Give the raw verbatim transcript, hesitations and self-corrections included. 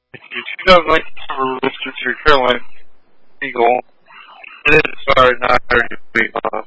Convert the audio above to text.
The two thousand nineteen cover listed your Carolina Eagle. It is sorry, not very big